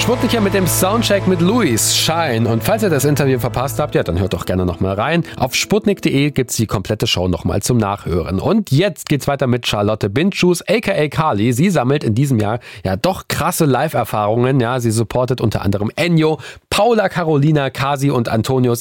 Sputnik hier mit dem Soundcheck mit Luis Shine. Und falls ihr das Interview verpasst habt, ja, dann hört doch gerne nochmal rein. Auf sputnik.de gibt's die komplette Show nochmal zum Nachhören. Und jetzt geht's weiter mit Charlotte Bindschuss, aka Carly. Sie sammelt in diesem Jahr ja doch krasse Live-Erfahrungen. Ja, sie supportet unter anderem Ennio, Paula Carolina, Kasi und Antonius